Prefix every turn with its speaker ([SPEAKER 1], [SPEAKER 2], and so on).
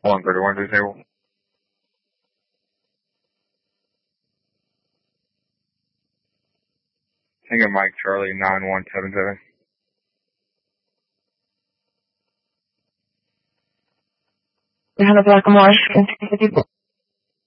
[SPEAKER 1] 131 disable. Tango Mike Charlie 9177.
[SPEAKER 2] Déjalo que va como